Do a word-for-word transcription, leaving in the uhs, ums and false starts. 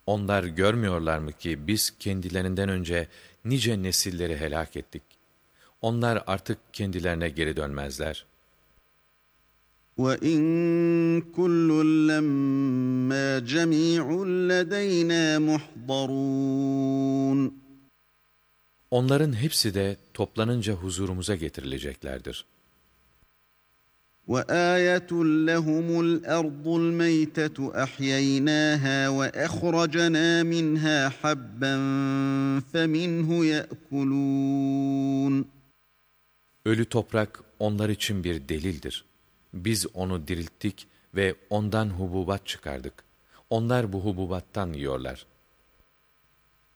Onlar görmüyorlar mı ki biz kendilerinden önce nice nesilleri helak ettik. Onlar artık kendilerine geri dönmezler. وَإِنْ كُلٌّ لَّمَّا جَمِيعٌ لَّدَيْنَا مُحْضَرُونَ Onların hepsi de toplanınca huzurumuza getirileceklerdir. وَآيَةٌ لَّهُمُ الْأَرْضُ الْمَيْتَةُ أَحْيَيْنَاهَا وَأَخْرَجْنَا مِنْهَا حَبًّا فَمِنْهُ يَأْكُلُونَ Ölü toprak onlar için bir delildir. Biz onu dirilttik ve ondan hububat çıkardık. Onlar bu hububattan yiyorlar.